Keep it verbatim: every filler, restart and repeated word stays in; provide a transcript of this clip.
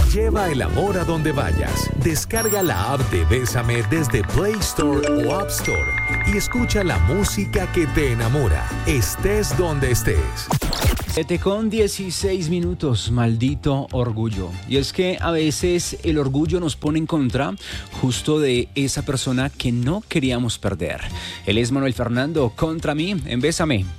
Lleva el amor a donde vayas. Descarga la app de Bésame desde Play Store o App Store y escucha la música que te enamora, estés donde estés. siete con dieciséis minutos, maldito orgullo. Y es que a veces el orgullo nos pone en contra justo de esa persona que no queríamos perder. Él es Manuel Fernando contra mí en Bésame.